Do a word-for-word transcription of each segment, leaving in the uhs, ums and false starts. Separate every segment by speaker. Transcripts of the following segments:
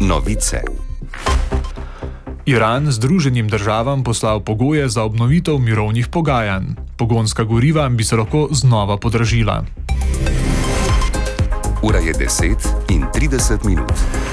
Speaker 1: Novice.
Speaker 2: Iran Združenim državam poslal pogoje za obnovitev mirovnih pogajanj. Pogonska goriva bi se lahko znova podražila.
Speaker 1: Ura je deset in trideset minut.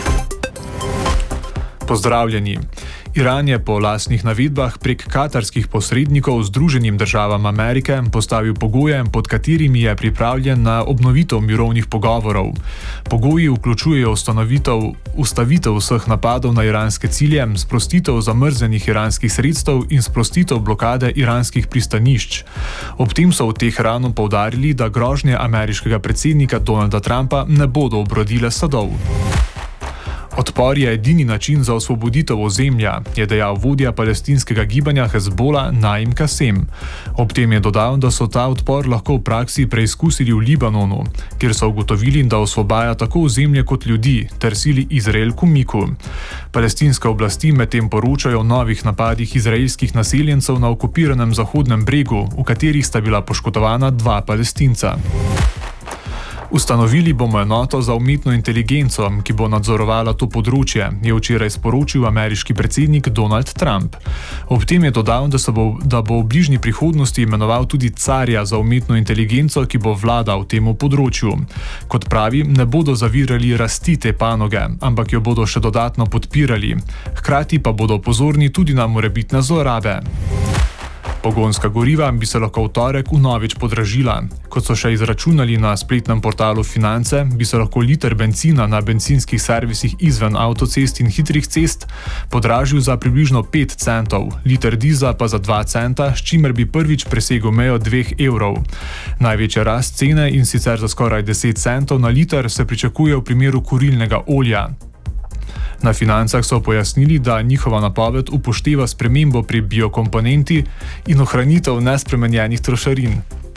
Speaker 2: Pozdravljeni. Iran je po lastnih navedbah prek katarskih posrednikov Združenim državam Amerike postavil pogoje, pod katerimi je pripravljen na obnovitev mirovnih pogovorov. Pogoji vključujejo ustanovitev, ustavitev vseh napadov na iranske cilje, sprostitev zamrznjenih iranskih sredstev in sprostitev blokade iranskih pristanišč. Ob tem so v Teheranu poudarili, da grožnje ameriškega predsednika Donalda Trumpa ne bodo obrodile sadov. Odpor je edini način za osvoboditev ozemlja, je dejal vodja palestinskega gibanja Hezbola Naim Kasem. Ob tem je dodal, da so ta odpor lahko v praksi preizkusili v Libanonu, kjer so ugotovili, da osvobaja tako ozemlje kot ljudi, ter sili Izrael k umiku. Palestinske oblasti medtem poročajo o novih napadih izraelskih naseljencev na okupiranem Zahodnem bregu, v katerih sta bila poškodovana dva Palestinca. Ustanovili bomo enoto za umetno inteligenco, ki bo nadzorovala to področje, je včeraj sporočil ameriški predsednik Donald Trump. Ob tem je dodal, da, se bo, da bo v bližnji prihodnosti imenoval tudi carja za umetno inteligenco, ki bo vladal temu področju. Kot pravi, ne bodo zavirali rasti te panoge, ampak jo bodo še dodatno podpirali. Hkrati pa bodo pozorni tudi na morebitne zlorabe. Pogonska goriva bi se lahko v torek vnovič podražila. Kot so še izračunali na spletnem portalu Finance, bi se lahko liter bencina na bencinskih servisih izven avtocest in hitrih cest podražil za približno pet centov, liter dizla pa za dva centa, s čimer bi prvič presegel mejo dveh evrov. Največja rast cene, in sicer za skoraj deset centov na liter, se pričakuje v primeru kurilnega olja. Na Financah so pojasnili, da njihova napoved upošteva spremembo pri biokomponenti in ohranitev nespremenjenih trošarin.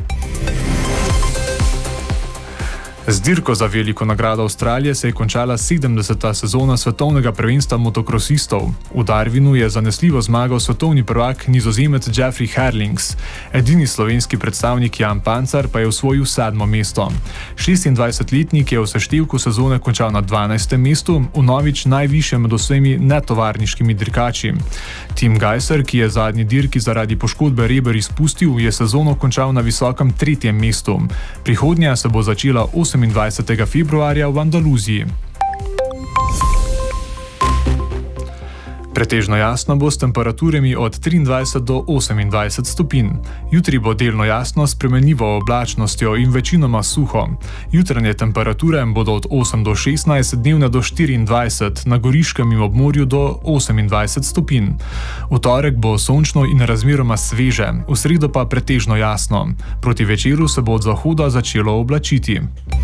Speaker 2: Z dirko za veliko nagrado Avstralije se je končala sedemdeseta sezona svetovnega prvenstva motokrosistov. V Darwinu je zanesljivo zmagal svetovni prvak Nizozemec Jeffrey Herlings. Edini slovenski predstavnik Jan Pancar pa je osvojil sedmo mesto. šestindvajsetletnik je v seštevku sezone končal na dvanajstem mestu, vnovič najvišje med vsemi netovarniškimi dirkači. Tim Gajser, ki je zadnji dirki zaradi poškodbe reber izpustil, je sezono končal na visokem tretjem mestu. Prihodnja se bo začela osemindvajsetega februarja v Andaluziji. Pretežno jasno bo s temperaturami od triindvajset do osemindvajset stopinj. Jutri bo delno jasno s spremenljivo oblačnostjo in večinoma suho. Jutranje temperature bodo od osem do šestnajst, dnevne do štiriindvajset, na Goriškem in ob morju do osemindvajset stopinj. V torek bo sončno in razmeroma sveže, v sredo pa pretežno jasno. Proti večeru se bo od zahoda začelo oblačiti.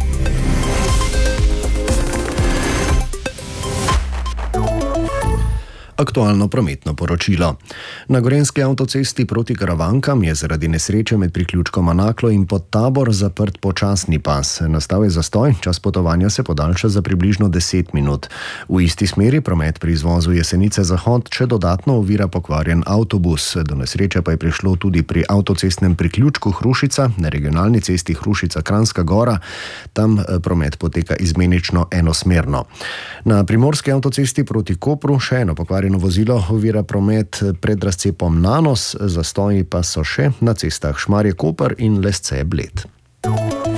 Speaker 3: Aktualno prometno poročilo. Na gorenjski avtocesti proti Karavankam je zaradi nesreče med priključkoma Naklo in Podtabor zaprt počasni pas. Nastal je zastoj, čas potovanja se podaljša za približno deset minut. V isti smeri promet pri izvozu Jesenice Zahod še dodatno ovira pokvarjen avtobus. Do nesreče pa je prišlo tudi pri avtocestnem priključku Hrušica, na regionalni cesti Hrušica-Kranjska Gora. Tam promet poteka izmenično enosmerno. Na primorski avtocesti proti Kopru še eno pokvarjeno vozilo ovira promet pred razcepom Nanos, zastoji pa so še na cestah Šmarje-Koper in Lesce-Bled.